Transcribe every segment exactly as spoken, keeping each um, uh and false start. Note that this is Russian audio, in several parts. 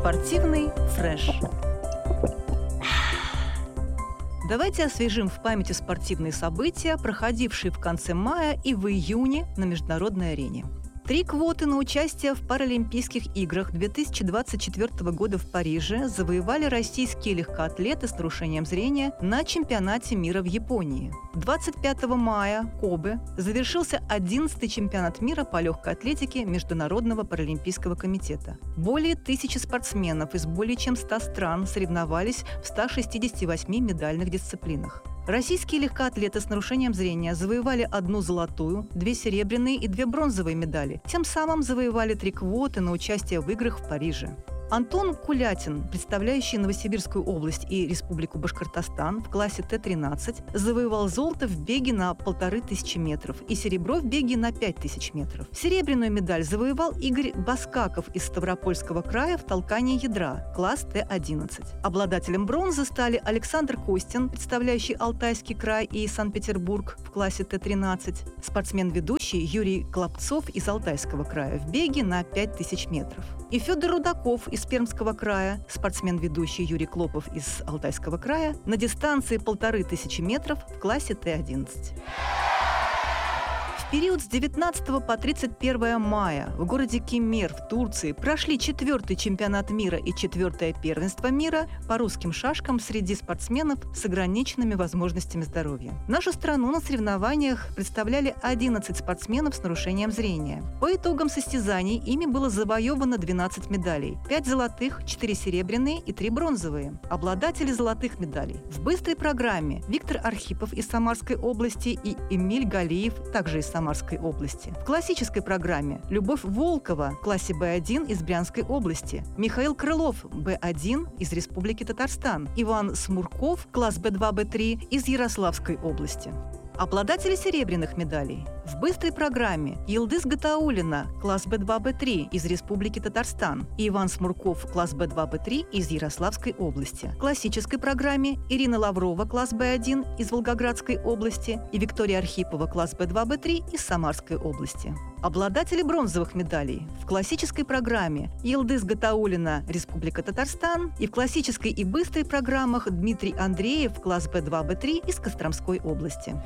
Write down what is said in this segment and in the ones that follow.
Спортивный фреш. Давайте освежим в памяти спортивные события, проходившие в конце мая и в июне на международной арене. Три квоты на участие в Паралимпийских играх две тысячи двадцать четвёртого года в Париже завоевали российские легкоатлеты с нарушением зрения на чемпионате мира в Японии. двадцать пятого мая Кобе завершился одиннадцатый чемпионат мира по легкой атлетике Международного паралимпийского комитета. Более тысячи спортсменов из более чем ста стран соревновались в ста шестидесяти восьми медальных дисциплинах. Российские легкоатлеты с нарушением зрения завоевали одну золотую, две серебряные и две бронзовые медали. Тем самым завоевали три квоты на участие в играх в Париже. Антон Кулятин, представляющий Новосибирскую область и Республику Башкортостан в классе Т тринадцать, завоевал золото в беге на полторы тысячи метров и серебро в беге на пять тысяч метров. Серебряную медаль завоевал Игорь Баскаков из Ставропольского края в толкании ядра, класс Т одиннадцать. Обладателем бронзы стали Александр Костин, представляющий Алтайский край и Санкт-Петербург в классе Т тринадцать, спортсмен-ведущий Юрий Клопцов из Алтайского края в беге на пять тысяч метров. И Федор Рудаков из Пермского края, спортсмен-ведущий Юрий Клопов из Алтайского края, на дистанции полторы тысячи метров в классе Т одиннадцать. В период с девятнадцатого по тридцать первое мая в городе Кемер в Турции прошли четвертый чемпионат мира и четвертое первенство мира по русским шашкам среди спортсменов с ограниченными возможностями здоровья. Нашу страну на соревнованиях представляли одиннадцать спортсменов с нарушением зрения. По итогам состязаний ими было завоевано двенадцать медалей: пять золотых, четыре серебряные и три бронзовые. Обладатели золотых медалей: в быстрой программе Виктор Архипов из Самарской области и Эмиль Галиев, также из Самарской области. В классической программе Любовь Волкова в классе Б один из Брянской области, Михаил Крылов Б один из Республики Татарстан, Иван Смурков класс Б два Б три из Ярославской области. Обладатели серебряных медалей: в быстрой программе Йылдыз Гатауллина класс Б два Б три из Республики Татарстан и Иван Смурков класс Б два Б три из Ярославской области. В классической программе Ирина Лаврова класс Б один из Волгоградской области и Виктория Архипова класс Б два Б три из Самарской области. Обладатели бронзовых медалей: в классической программе Йылдыз Гатауллина, Республика Татарстан, и в классической и быстрой программах Дмитрий Андреев класс Б два Б три из Костромской области.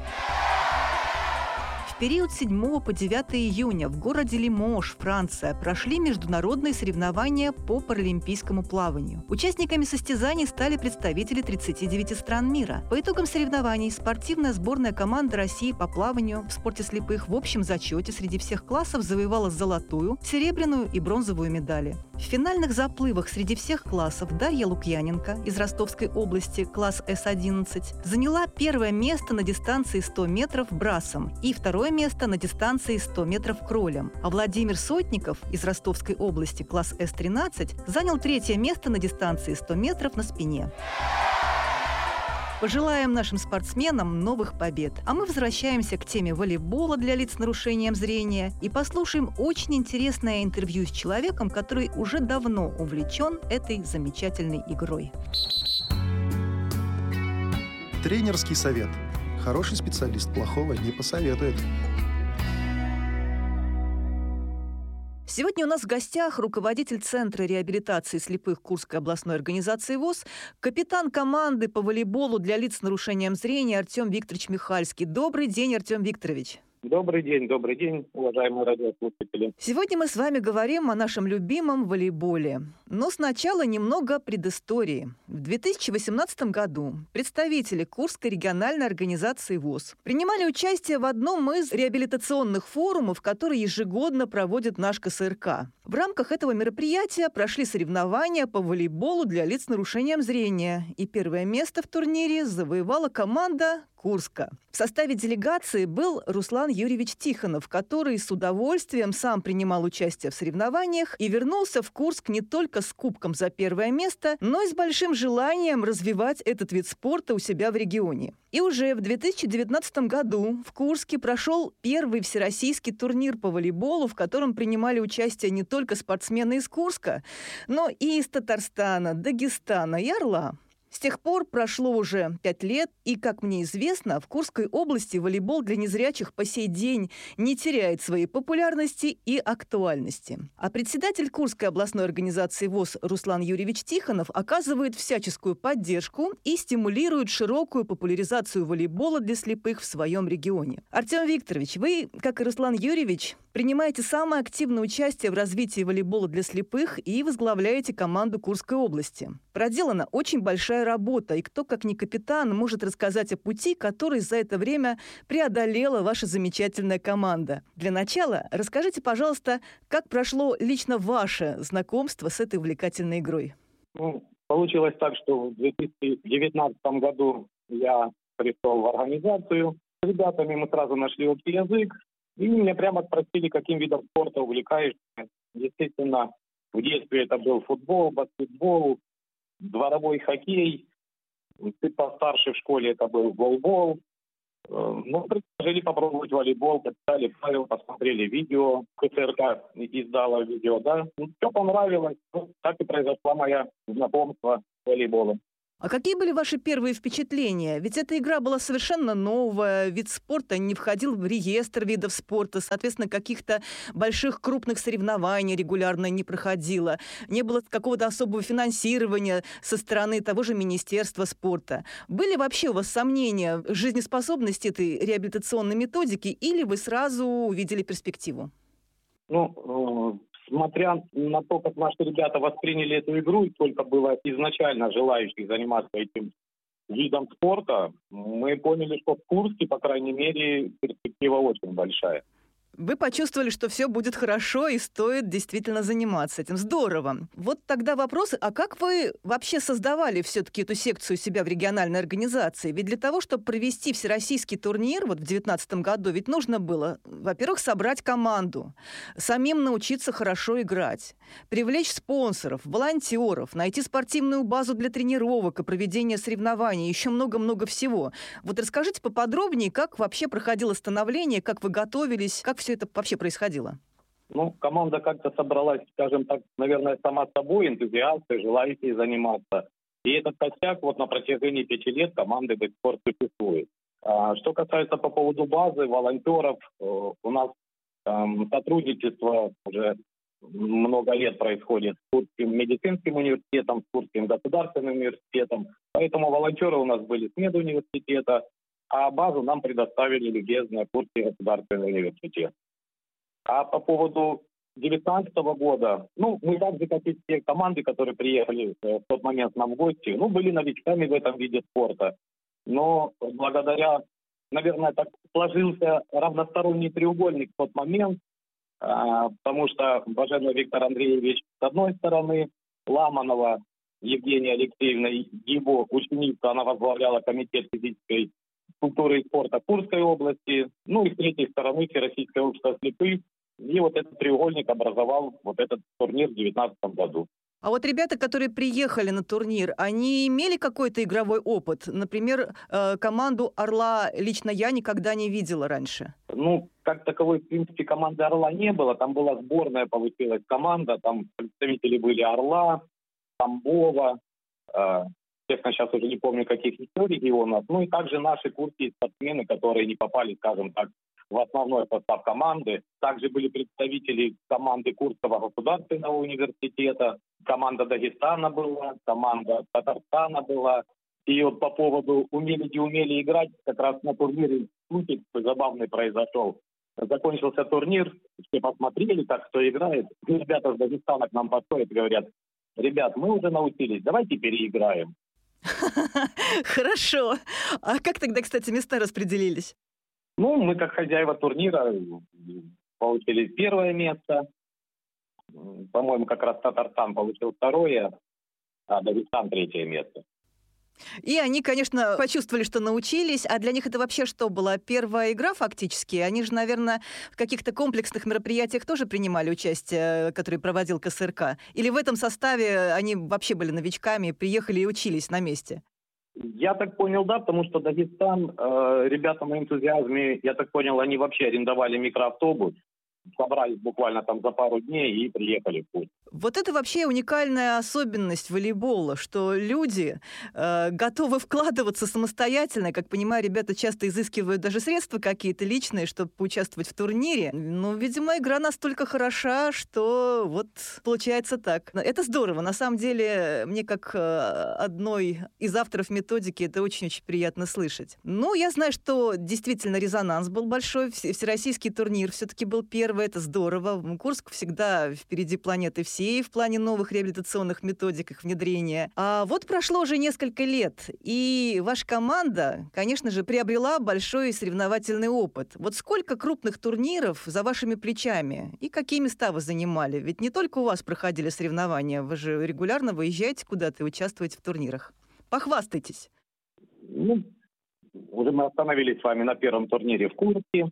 В период с седьмого по девятое июня в городе Лимож, Франция, прошли международные соревнования по паралимпийскому плаванию. Участниками состязаний стали представители тридцати девяти стран мира. По итогам соревнований спортивная сборная команда России по плаванию в спорте слепых в общем зачете среди всех классов завоевала золотую, серебряную и бронзовую медали. В финальных заплывах среди всех классов Дарья Лукьяненко из Ростовской области, класс С одиннадцать, заняла первое место на дистанции сто метров брасом и второе место на дистанции сто метров кролем, а Владимир Сотников из Ростовской области, класс С тринадцать, занял третье место на дистанции сто метров на спине. Пожелаем нашим спортсменам новых побед. А мы возвращаемся к теме волейбола для лиц с нарушением зрения и послушаем очень интересное интервью с человеком, который уже давно увлечен этой замечательной игрой. Тренерский совет. Хороший специалист плохого не посоветует. Сегодня у нас в гостях руководитель Центра реабилитации слепых Курской областной организации ВОС, капитан команды по волейболу для лиц с нарушением зрения Артем Викторович Михальский. Добрый день, Артем Викторович. Добрый день, добрый день, уважаемые радиослушатели. Сегодня мы с вами говорим о нашем любимом волейболе. Но сначала немного предыстории. В две тысячи восемнадцатом году представители Курской региональной организации ВОС принимали участие в одном из реабилитационных форумов, которые ежегодно проводит наш ка эс эр ка. В рамках этого мероприятия прошли соревнования по волейболу для лиц с нарушением зрения. И первое место в турнире завоевала команда Курска. В составе делегации был Руслан Юрьевич Тихонов, который с удовольствием сам принимал участие в соревнованиях и вернулся в Курск не только с кубком за первое место, но и с большим желанием развивать этот вид спорта у себя в регионе. И уже в две тысячи девятнадцатом году в Курске прошел первый всероссийский турнир по волейболу, в котором принимали участие не только спортсмены из Курска, но и из Татарстана, Дагестана и Орла. С тех пор прошло уже пять лет, и, как мне известно, в Курской области волейбол для незрячих по сей день не теряет своей популярности и актуальности. А председатель Курской областной организации ВОС Руслан Юрьевич Тихонов оказывает всяческую поддержку и стимулирует широкую популяризацию волейбола для слепых в своем регионе. Артем Викторович, вы, как и Руслан Юрьевич, принимаете самое активное участие в развитии волейбола для слепых и возглавляете команду Курской области. Проделана очень большая работа, и кто, как не капитан, может рассказать о пути, который за это время преодолела ваша замечательная команда. Для начала расскажите, пожалуйста, как прошло лично ваше знакомство с этой увлекательной игрой. Ну, получилось так, что в две тысячи девятнадцатом году я пришел в организацию. С ребятами мы сразу нашли общий язык, и меня прямо спросили, каким видом спорта увлекаешься. Естественно, в детстве это был футбол, баскетбол, дворовой хоккей. Ты постарше в школе это был голбол. Ну, предложили попробовать волейбол, почитали правила, посмотрели видео. КСРК издала видео, да. Ну, все понравилось. Ну, так и произошло мое знакомство с волейболом. А какие были ваши первые впечатления? Ведь эта игра была совершенно новая, вид спорта не входил в реестр видов спорта, соответственно, каких-то больших крупных соревнований регулярно не проходило, не было какого-то особого финансирования со стороны того же Министерства спорта. Были вообще у вас сомнения в жизнеспособности этой реабилитационной методики, или вы сразу увидели перспективу? Ну, смотря на то, как наши ребята восприняли эту игру, и сколько было изначально желающих заниматься этим видом спорта, мы поняли, что в Курске, по крайней мере, перспектива очень большая. Вы почувствовали, что все будет хорошо и стоит действительно заниматься этим. Здорово. Вот тогда вопрос, а как вы вообще создавали все-таки эту секцию себя в региональной организации? Ведь для того, чтобы провести всероссийский турнир вот в две тысячи девятнадцатом году, ведь нужно было, во-первых, собрать команду, самим научиться хорошо играть, привлечь спонсоров, волонтеров, найти спортивную базу для тренировок и проведения соревнований, еще много-много всего. Вот расскажите поподробнее, как вообще проходило становление, как вы готовились, как все это вообще происходило? Ну, команда как-то собралась, скажем так, наверное, сама собой, энтузиасты, желающие заниматься. И этот костяк вот на протяжении пяти лет команды до сих пор существует. А, что касается по поводу базы, волонтеров, у нас эм, сотрудничество уже много лет происходит с Курским медицинским университетом, с Курским государственным университетом. Поэтому волонтеры у нас были с медуниверситета, а базу нам предоставили любезно Курский государственный университет. А по поводу две тысячи девятнадцатого года, ну, мы так же, как и все команды, которые приехали в тот момент нам в гости, ну, были новичками в этом виде спорта. Но благодаря, наверное, так сложился равносторонний треугольник в тот момент, а, потому что Баженов Виктор Андреевич с одной стороны, Ламанова Евгения Алексеевна, его ученица, она возглавляла комитет физической культуры и спорта Курской области, ну и с третьей стороны Всероссийское общество слепых. И вот этот треугольник образовал вот этот турнир в две тысячи девятнадцатом году. А вот ребята, которые приехали на турнир, они имели какой-то игровой опыт? Например, э, команду «Орла» лично я никогда не видела раньше. Ну, как таковой, в принципе, команды «Орла» не было. Там была сборная, получилась команда. Там представители были «Орла», Тамбова, э, честно, сейчас уже не помню, каких еще регионов. Ну и также наши курские спортсмены, которые не попали, скажем так, в основной состав команды. Также были представители команды Курского государственного университета, команда Дагестана была, команда Татарстана была. И вот по поводу умели не умели играть, как раз на турнире случай забавный произошел. Закончился турнир, все посмотрели, как кто играет. И ребята с Дагестана к нам подходят и говорят: ребят, мы уже научились, давайте переиграем. Хорошо. А как тогда, кстати, места распределились? Ну, мы как хозяева турнира получили первое место. По-моему, как раз Татарстан получил второе, а Дагестан третье место. И они, конечно, почувствовали, что научились. А для них это вообще что была? Первая игра фактически? Они же, наверное, в каких-то комплексных мероприятиях тоже принимали участие, которые проводил КСРК? Или в этом составе они вообще были новичками, приехали и учились на месте? Я так понял, да, потому что Дагестан, э, ребята на энтузиазме, я так понял, они вообще арендовали микроавтобус, собрались буквально там за пару дней и приехали в путь. Вот это вообще уникальная особенность волейбола, что люди э, готовы вкладываться самостоятельно. Как понимаю, ребята часто изыскивают даже средства какие-то личные, чтобы поучаствовать в турнире. Но, видимо, игра настолько хороша, что вот получается так. Это здорово. На самом деле, мне как э, одной из авторов методики это очень-очень приятно слышать. Ну, я знаю, что действительно резонанс был большой. Всероссийский турнир все-таки был первый. Это здорово. Курск всегда впереди планеты всей в плане новых реабилитационных методик, их внедрения. А вот прошло уже несколько лет, и ваша команда, конечно же, приобрела большой соревновательный опыт. Вот сколько крупных турниров за вашими плечами и какие места вы занимали? Ведь не только у вас проходили соревнования, вы же регулярно выезжаете куда-то и участвуете в турнирах. Похвастайтесь. Ну, уже мы остановились с вами на первом турнире в Курске.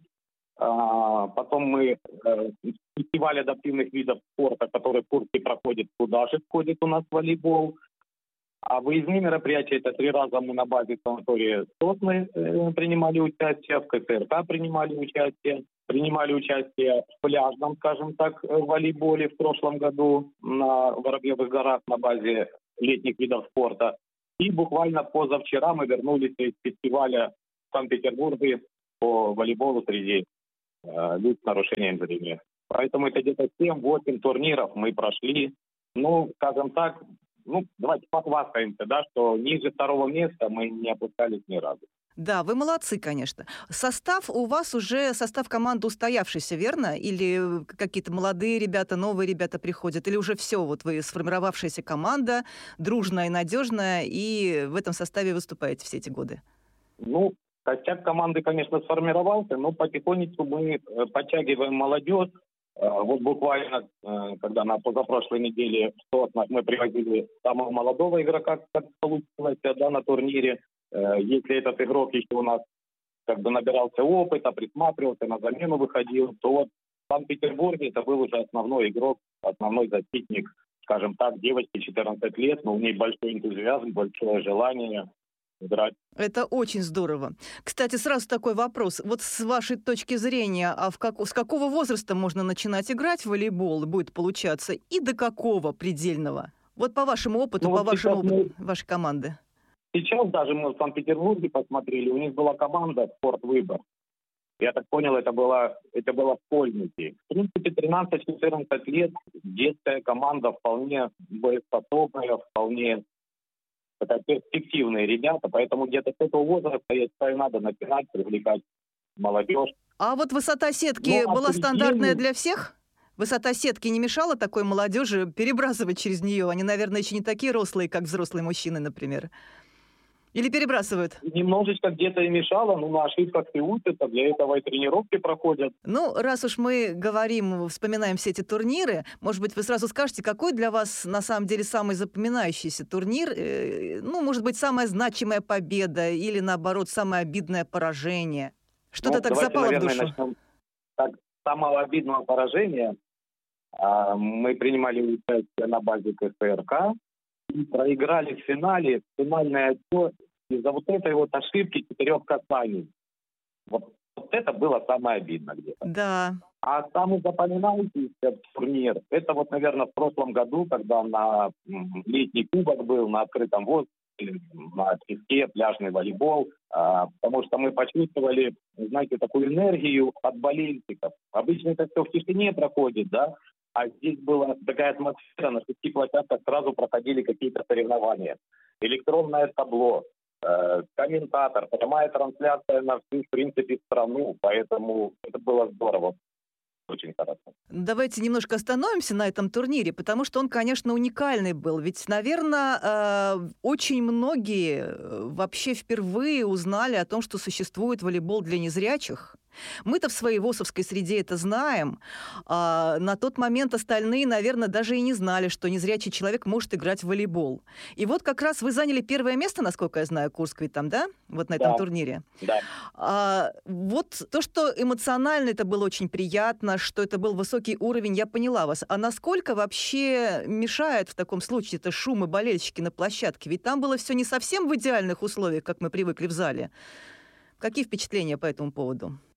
А, потом мы э, фестиваль адаптивных видов спорта, который в Курске проходит, туда же входит у нас волейбол. А выездные мероприятия, это три раза мы на базе санатория Сосны э, принимали участие, в КСРК принимали участие, принимали участие в пляжном, скажем так, волейболе в прошлом году на Воробьевых горах на базе летних видов спорта. И буквально позавчера мы вернулись из фестиваля в Санкт-Петербурге по волейболу среди лиц с нарушением зрения. Поэтому это где-то семь-восемь турниров мы прошли. Ну, скажем так, ну, давайте похвастаемся, да, что ниже второго места мы не опускались ни разу. Да, вы молодцы, конечно. Состав у вас уже, состав команды устоявшийся, верно? Или какие-то молодые ребята, новые ребята приходят? Или уже все, вот вы сформировавшаяся команда, дружная и надежная, и в этом составе выступаете все эти годы? Ну, костяк команды, конечно, сформировался, но потихонечку мы подтягиваем молодежь. Вот буквально, когда на позапрошлой неделе в Соснах мы привозили самого молодого игрока, как получилось, да, на турнире. Если этот игрок еще у нас как бы набирался опыта, присматривался, на замену выходил, то вот в Санкт-Петербурге это был уже основной игрок, основной защитник, скажем так, девочки четырнадцать лет, но у нее большой энтузиазм, большое желание играть. Это очень здорово. Кстати, сразу такой вопрос. Вот с вашей точки зрения, а в как... с какого возраста можно начинать играть в волейбол, будет получаться, и до какого предельного? Вот по вашему опыту, ну, по вот вашему опыту мы... вашей команды. Сейчас даже мы в Санкт-Петербурге посмотрели, у них была команда «Спорт Выбор». Я так понял, это была, это была школьники. В принципе, тринадцать-четырнадцать лет, детская команда вполне боеспособная, вполне это перспективные ребята, поэтому где-то с этого возраста, я считаю, надо начинать привлекать молодежь. А вот высота сетки ну, была стандартная для всех? Высота сетки не мешала такой молодежи перебрасывать через нее? Они, наверное, еще не такие рослые, как взрослые мужчины, например. Или перебрасывают? Немножечко где-то и мешало, но на ошибках и учатся, для этого и тренировки проходят. Ну, раз уж мы говорим, вспоминаем все эти турниры, может быть, вы сразу скажете, какой для вас на самом деле самый запоминающийся турнир? Ну, может быть, самая значимая победа или, наоборот, самое обидное поражение? Что-то ну, так давайте, запало наверное, в душу. Начнем. Так, самого обидного поражения а, мы принимали участие на базе КСРК и проиграли в финале финальный отчет из-за вот этой вот ошибки четырех касаний. Вот, вот это было самое обидное где-то. Да. А самый запоминающийся турнир, это вот, наверное, в прошлом году, когда на летний кубок был, на открытом воздухе, на песке, пляжный волейбол, а, потому что мы почувствовали, знаете, такую энергию от болельщиков. Обычно это все в тишине проходит, да, а здесь была такая атмосфера, на шести площадках сразу проходили какие-то соревнования. Электронное табло, э, комментатор, прямая трансляция на всю, в принципе, страну, поэтому это было здорово. Очень хорошо. Давайте немножко остановимся на этом турнире, потому что он, конечно, уникальный был. Ведь, наверное, очень многие вообще впервые узнали о том, что существует волейбол для незрячих. Мы-то в своей ВОСовской среде это знаем. А на тот момент остальные, наверное, даже и не знали, что незрячий человек может играть в волейбол. И вот как раз вы заняли первое место, насколько я знаю, Курск ведь там, да? Вот на этом да. турнире. Да. А, вот то, что эмоционально это было очень приятно, что это был высокий уровень, я поняла вас. А насколько вообще мешает в таком случае это шум и болельщики на площадке? Ведь там было все не совсем в идеальных условиях, как мы привыкли в зале. Какие впечатления по этому поводу?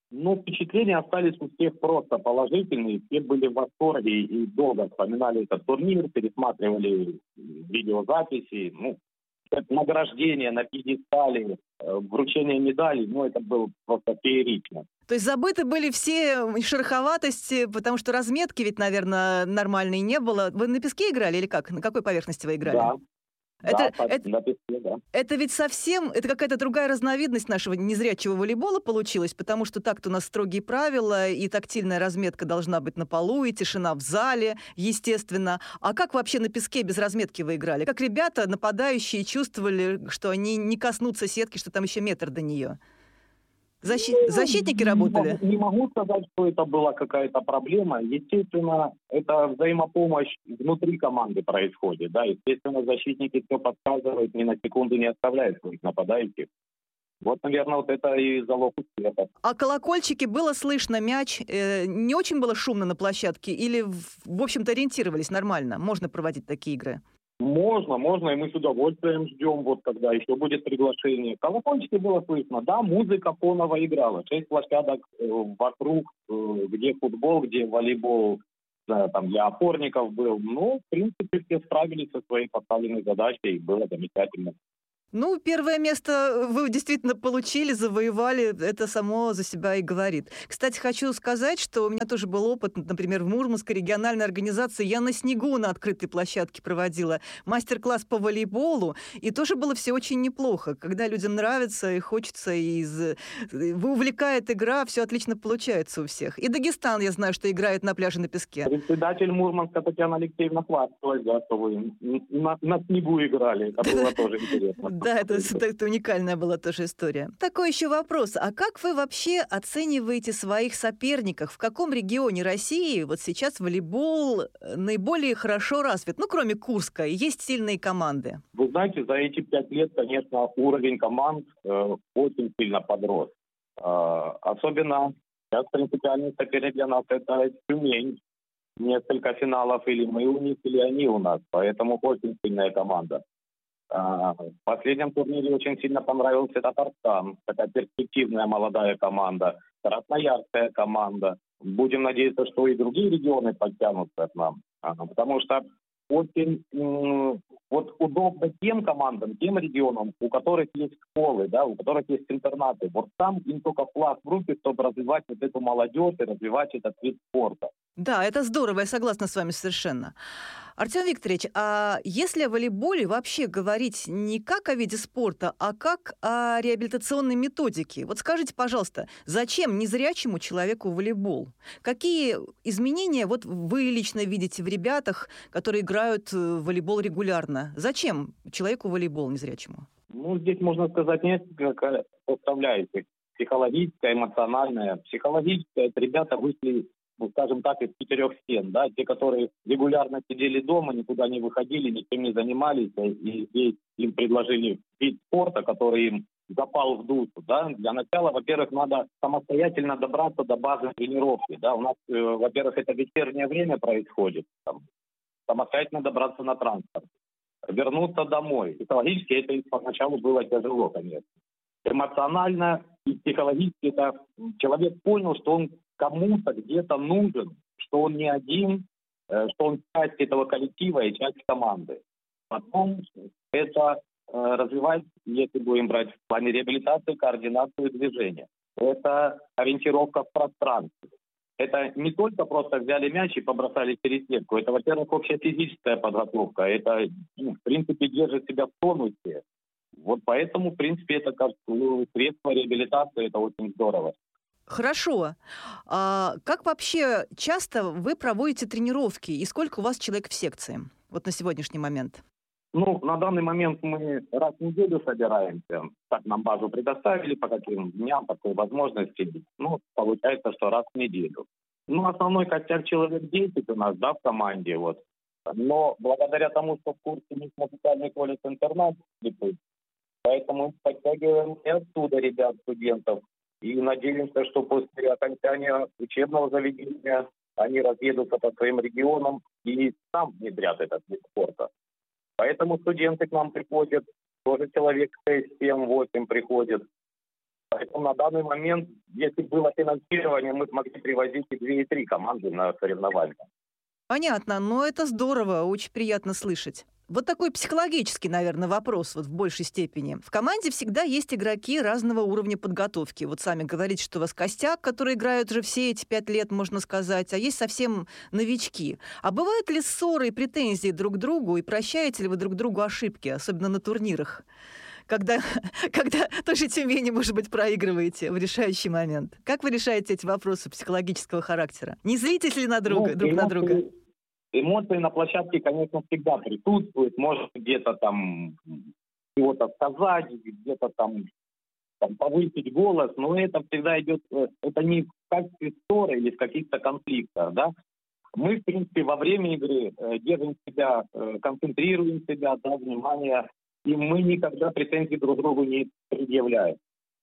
Ну, впечатления остались у всех просто положительные. Все были в восторге и долго вспоминали этот турнир, пересматривали видеозаписи. Ну, это награждение на пьедестале, э, вручение медалей, ну, это было просто феерично. То есть забыты были все шероховатости, потому что разметки ведь, наверное, нормальной не было. Вы на песке играли или как? На какой поверхности вы играли? Да, Это, да, это, на песке, да. это ведь совсем, это какая-то другая разновидность нашего незрячего волейбола получилась, потому что так-то у нас строгие правила, и тактильная разметка должна быть на полу, и тишина в зале, естественно. А как вообще на песке без разметки вы играли? Как ребята, нападающие, чувствовали, что они не коснутся сетки, что там еще метр до нее? Защи... Ну, Защитники не работали? могу, не могу сказать, что это была какая-то проблема. Естественно, это взаимопомощь внутри команды происходит. Да? Естественно, защитники все подсказывают, ни на секунду не оставляют своих нападающих. Вот, наверное, вот это и залог успеха. А колокольчики, было слышно, мяч, э, не очень было шумно на площадке? Или, в, в общем-то, ориентировались нормально? Можно проводить такие игры? Можно, можно, и мы с удовольствием ждем, вот когда еще будет приглашение. Колокольчики было слышно, да, музыка фоново играла. Шесть площадок э, вокруг, э, где футбол, где волейбол, да, там для опорников был. Ну, в принципе, все справились со своей поставленной задачей, и было замечательно. Ну, первое место вы действительно получили, завоевали, это само за себя и говорит. Кстати, хочу сказать, что у меня тоже был опыт, например, в Мурманской региональной организации. Я на снегу на открытой площадке проводила мастер-класс по волейболу, и тоже было все очень неплохо. Когда людям нравится и хочется, и из... увлекает игра, все отлично получается у всех. И Дагестан, я знаю, что играет на пляже на песке. Председатель Мурманска Татьяна Алексеевна хвасталась, да, что вы на, на снегу играли. Это было тоже интересно. Да, это, это уникальная была тоже история. Такой еще вопрос. А как вы вообще оцениваете своих соперников? В каком регионе России вот сейчас волейбол наиболее хорошо развит? Ну, кроме Курска, есть сильные команды. Вы знаете, за эти пять лет, конечно, уровень команд э, очень сильно подрос. Э, особенно сейчас принципиальный соперник для нас — это Тюмень. Несколько финалов или мы у них, или они у нас. Поэтому очень сильная команда. В последнем турнире очень сильно понравился Татарстан. Такая перспективная молодая команда. Красноярская команда. Будем надеяться, что и другие регионы подтянутся к нам. Потому что очень вот удобно тем командам, тем регионам, у которых есть школы, да, у которых есть интернаты. Вот там им только флаг в руки, чтобы развивать вот эту молодежь и развивать этот вид спорта. Да, это здорово, я согласна с вами совершенно. Артем Викторович, а если о волейболе вообще говорить не как о виде спорта, а как о реабилитационной методике? Вот скажите, пожалуйста, зачем незрячему человеку волейбол? Какие изменения вот вы лично видите в ребятах, которые играют в волейбол регулярно? Зачем человеку волейбол незрячему? Ну, здесь можно сказать несколько составляющих. Психологическая, эмоциональная. Психологическая — это ребята вышли, ну, скажем так, из четырех стен, да, те, которые регулярно сидели дома, никуда не выходили, ничем не занимались, и здесь им предложили вид спорта, который им запал в душу, да. Для начала, во-первых, надо самостоятельно добраться до базы тренировки, да. У нас, э, во-первых, это вечернее время происходит, там, самостоятельно добраться на транспорт, вернуться домой. Психологически это поначалу было тяжело, конечно. Эмоционально и психологически это человек понял, что он кому-то где-то нужен, что он не один, что он часть этого коллектива и часть команды. Потом это развивать, если будем брать в плане реабилитации, координацию движения. Это ориентировка в пространстве. Это не только просто взяли мяч и побросали через сетку. Это, во-первых, общая физическая подготовка. Это, ну, в принципе, держит себя в тонусе. Вот поэтому, в принципе, это как средство реабилитации, это очень здорово. Хорошо. А как вообще часто вы проводите тренировки и сколько у вас человек в секции? Вот на сегодняшний момент. Ну, на данный момент мы раз в неделю собираемся. Так нам базу предоставили, по каким дням, по какой возможности. Ну, получается, что раз в неделю. Ну, основной костяк человек десять у нас, да, в команде, вот. Но благодаря тому, что в курсе есть музыкальный колледж интернат, поэтому подтягиваем и оттуда ребят, студентов. И надеемся, что после окончания учебного заведения они разъедутся по своим регионам и там внедрят этот вид спорта. Поэтому студенты к нам приходят, тоже человек шесть, семь, восемь приходят. Поэтому на данный момент, если было финансирование, мы смогли привозить и две, и три команды на соревнования. Понятно, но это здорово, очень приятно слышать. Вот такой психологический, наверное, вопрос вот в большей степени. В команде всегда есть игроки разного уровня подготовки. Вот сами говорите, что у вас костяк, которые играют уже все эти пять лет, можно сказать, а есть совсем новички. А бывают ли ссоры и претензии друг к другу, и прощаете ли вы друг другу ошибки, особенно на турнирах? Когда, когда тоже Тюмени, может быть, проигрываете в решающий момент. Как вы решаете эти вопросы психологического характера? Не злитесь ли на друга, Ну, друг на друга? эмоции, эмоции на площадке, конечно, всегда присутствуют. Может где-то там чего-то сказать, где-то там, там повысить голос, но это всегда идет, э, это не в качестве ссоры или в каких-то конфликтах, да. Мы, в принципе, во время игры э, держим себя, э, концентрируем себя, да, внимание, и мы никогда претензий друг другу не предъявляем.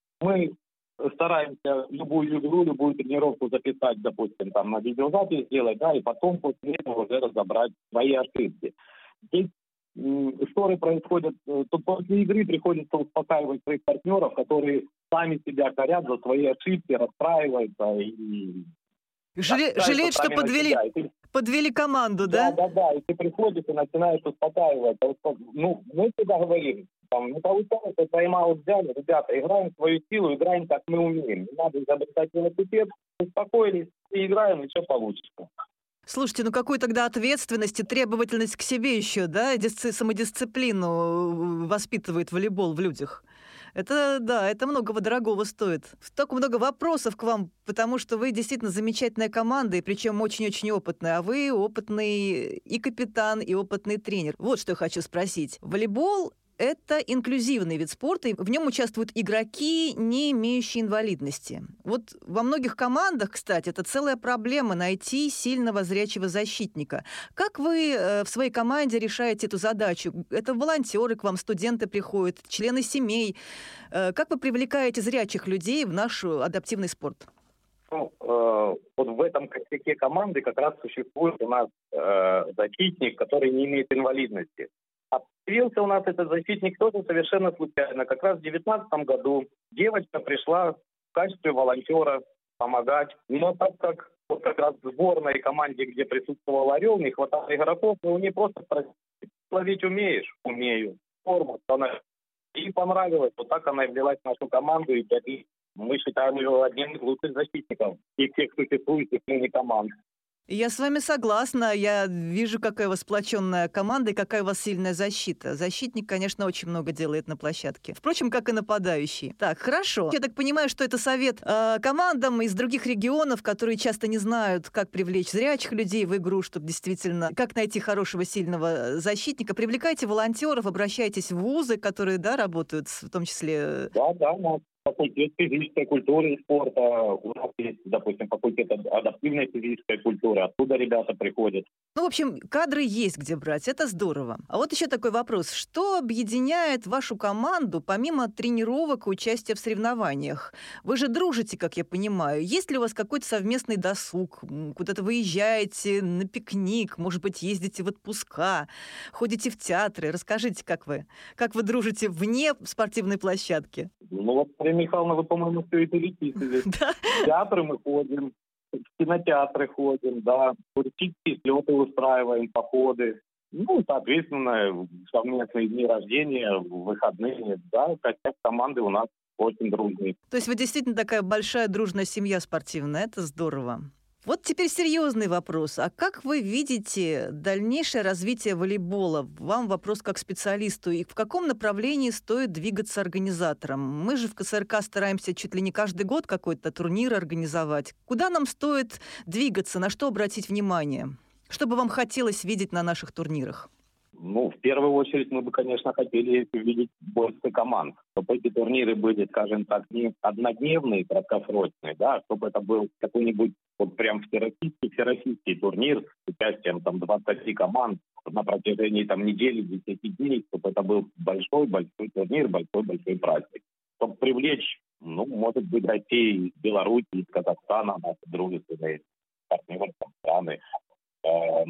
Мы стараемся любую игру, любую тренировку записать, допустим, там на видеозапись сделать, да, и потом после этого уже разобрать свои ошибки. Здесь м, ссоры происходят, э, тут после игры приходится успокаивать своих партнеров, которые сами себя корят за свои ошибки, расстраиваются и Жале- обижаются жалеют, что сами на подвели, себя. И ты- подвели команду, Да, да? да, да, и ты приходишь и начинаешь успокаивать. А вот, ну, мы всегда говорим, там, не получается, тайм-аут взяли, ребята, играем в свою силу, играем, как мы умеем. Не надо изобретать велосипед, успокоились и играем, и все получится. Слушайте, ну какую тогда ответственность и требовательность к себе еще, да, дисци- самодисциплину э, воспитывает волейбол в людях? Это, да, это многого дорогого стоит. Столько много вопросов к вам, потому что вы действительно замечательная команда, и причем очень-очень опытная. А вы опытный и капитан, и опытный тренер. Вот что я хочу спросить. Волейбол — это инклюзивный вид спорта, и в нем участвуют игроки, не имеющие инвалидности. Вот во многих командах, кстати, это целая проблема — найти сильного зрячего защитника. Как вы э, в своей команде решаете эту задачу? Это волонтеры к вам, студенты приходят, члены семей. Э, как вы привлекаете зрячих людей в наш адаптивный спорт? Ну, э, вот в этом костяке команды как раз существует у нас э, защитник, который не имеет инвалидности. А появился у нас этот защитник тоже совершенно случайно. Как раз в две тысячи девятнадцатом году девочка пришла в качестве волонтера помогать. Но так как вот как раз в сборной команде, где присутствовал Орел, не хватало игроков, и у нее просто спросили: ловить умеешь? Умею. Форма. Она... Ей понравилось. Вот так она и влилась в нашу команду. И мы считаем ее одним из лучших защитников из всех существующих ныне команд. Я с вами согласна. Я вижу, какая у вас сплоченная команда и какая у вас сильная защита. Защитник, конечно, очень много делает на площадке. Впрочем, как и нападающий. Так, хорошо. Я так понимаю, что это совет э, командам из других регионов, которые часто не знают, как привлечь зрячих людей в игру, чтобы действительно, как найти хорошего, сильного защитника. Привлекайте волонтеров, обращайтесь в вузы, которые, да, работают, в том числе... Да, да, да. Факультет физической культуры и спорта. У нас есть, допустим, факультет адаптивной физической культуры. Оттуда ребята приходят. Ну, в общем, кадры есть где брать, это здорово. А вот еще такой вопрос. Что объединяет вашу команду, помимо тренировок и участия в соревнованиях? Вы же дружите, как я понимаю. Есть ли у вас какой-то совместный досуг? Куда-то выезжаете на пикник, может быть, ездите в отпуска, ходите в театры? Расскажите, как вы, как вы дружите вне спортивной площадки? Ну, вот, Марина Михайловна, вы, по-моему, все это перечислили. В театры мы ходим, в кинотеатры ходим, да, туристические слеты устраиваем, походы. Ну, соответственно, совместные дни рождения, выходные, да, костяк команды у нас очень дружный. То есть вы действительно такая большая дружная семья спортивная, это здорово. Вот теперь серьезный вопрос. А как вы видите дальнейшее развитие волейбола? Вам вопрос как специалисту. И в каком направлении стоит двигаться организаторам? Мы же в ка эс эр ка стараемся чуть ли не каждый год какой-то турнир организовать. Куда нам стоит двигаться? На что обратить внимание? Что бы вам хотелось видеть на наших турнирах? Ну, в первую очередь, мы бы, конечно, хотели увидеть больше команд. Чтобы эти турниры были, скажем так, не однодневные, краткосрочные, да, чтобы это был какой-нибудь вот прям всероссийский, всероссийский турнир с участием там двадцати команд на протяжении там недели, десяти дней, чтобы это был большой-большой турнир, большой-большой праздник. Чтобы привлечь, ну, может быть, России, Беларуси, из Казахстана, наши дружественные партнеры, страны. Эм,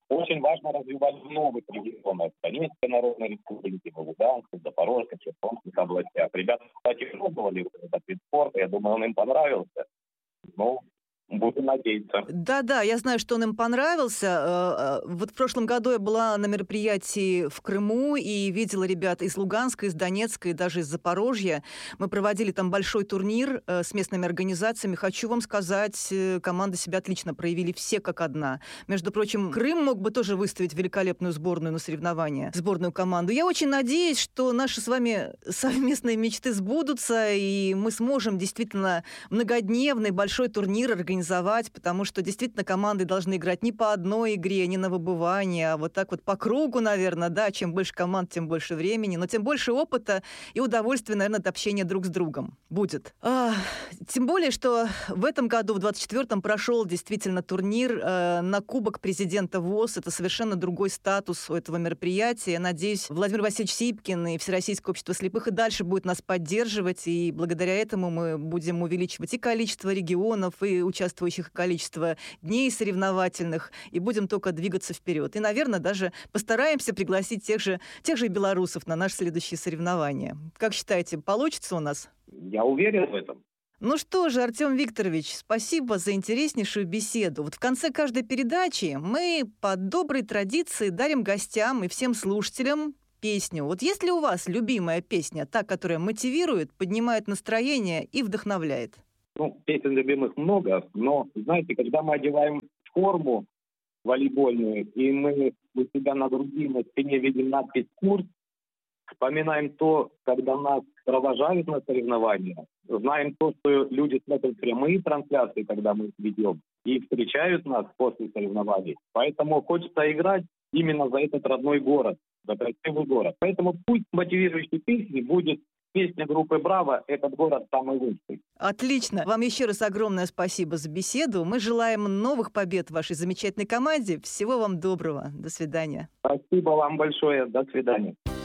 очень важно развивать в новых регионах. В Донецкой Народной Республике, в Луганской, Запорожской, Херсонских областях. Ребята, кстати, пробовали этот вид спорта. Я думаю, он им понравился. Но буду надеяться. Да-да, я знаю, что он им понравился. Вот в прошлом году я была на мероприятии в Крыму и видела ребят из Луганска, из Донецка и даже из Запорожья. Мы проводили там большой турнир с местными организациями. Хочу вам сказать, команды себя отлично проявили, все как одна. Между прочим, Крым мог бы тоже выставить великолепную сборную на соревнования, сборную команду. Я очень надеюсь, что наши с вами совместные мечты сбудутся, и мы сможем действительно многодневный большой турнир организовать, потому что действительно команды должны играть не по одной игре, не на выбывание, а вот так вот по кругу, наверное, да, чем больше команд, тем больше времени, но тем больше опыта и удовольствия, наверное, от общения друг с другом будет. А, тем более, что в этом году, в двадцать четвёртом, прошел действительно турнир э, на Кубок президента ВОС. Это совершенно другой статус у этого мероприятия. Я надеюсь, Владимир Васильевич Сипкин и Всероссийское общество слепых и дальше будет нас поддерживать, и благодаря этому мы будем увеличивать и количество регионов, и участников участвующих количество дней соревновательных, и будем только двигаться вперед. И, наверное, даже постараемся пригласить тех же, тех же белорусов на наши следующие соревнования. Как считаете, получится у нас? Я уверен в этом. Ну что же, Артем Викторович, спасибо за интереснейшую беседу. Вот в конце каждой передачи мы по доброй традиции дарим гостям и всем слушателям песню. Вот есть ли у вас любимая песня, та, которая мотивирует, поднимает настроение и вдохновляет? Ну, песен любимых много, но, знаете, когда мы одеваем форму волейбольную, и мы у себя на груди, на спине видим надпись «Курс», вспоминаем то, когда нас провожают на соревнования, знаем то, что люди смотрят прямые трансляции, когда мы их ведем, и встречают нас после соревнований. Поэтому хочется играть именно за этот родной город, за красивый город. Поэтому пусть мотивирующей песней будет песня группы «Браво» «Этот город самый лучший». Отлично. Вам еще раз огромное спасибо за беседу. Мы желаем новых побед вашей замечательной команде. Всего вам доброго. До свидания. Спасибо вам большое. До свидания.